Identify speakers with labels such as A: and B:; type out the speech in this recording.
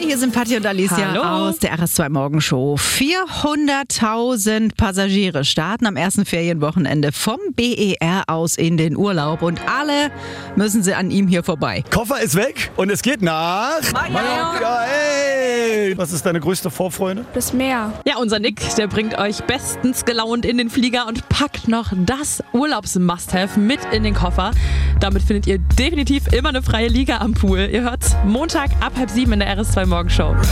A: hier sind Patti und Alicia
B: Hallo.
A: aus der RS2 Morgenshow. 400.000 Passagiere starten am ersten Ferienwochenende vom BER aus in den Urlaub und alle müssen sie an ihm hier vorbei.
C: Koffer ist weg und es geht nach Mallorca. Hey! Was ist deine größte Vorfreude?
D: Das Meer.
B: Ja, unser Nick, der bringt euch bestens gelaunt in den Flieger und packt noch das Urlaubs-Must-Have mit in den Koffer. Damit findet ihr definitiv immer eine freie Liga am Pool. Ihr hört's Montag ab 6:30 in der RS2 Morgenshow.